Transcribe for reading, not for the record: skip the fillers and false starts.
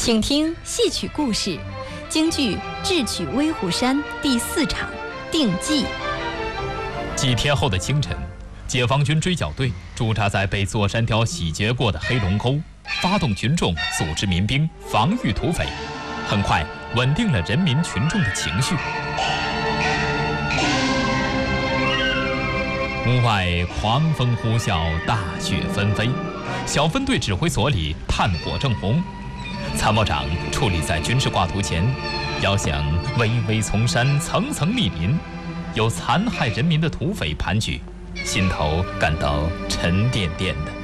请听戏曲故事，京剧《智取威虎山》第4场定计。 几天后的清晨，解放军追剿队驻扎在被座山雕洗劫过的黑龙沟，发动群众，组织民兵防御土匪，很快稳定了人民群众的情绪。屋外狂风呼啸，大雪纷飞，小分队指挥所里炭火正红，参谋长矗立在军事挂图前，遥想巍巍丛山，层层密林，有残害人民的土匪盘踞，心头感到沉甸甸的。